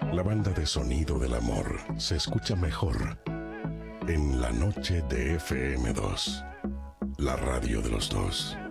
La banda de sonido del amor se escucha mejor en la noche de FM2, la radio de los dos.